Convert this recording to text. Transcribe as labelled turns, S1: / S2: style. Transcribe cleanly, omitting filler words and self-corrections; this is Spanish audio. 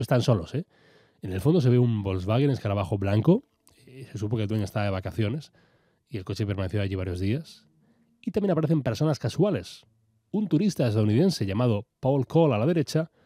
S1: están solos, ¿eh? En el fondo se ve un Volkswagen Escarabajo blanco. Se supo que el dueño estaba de vacaciones y el coche permaneció allí varios días. Y también aparecen personas casuales. Un turista estadounidense llamado Paul Cole a la derecha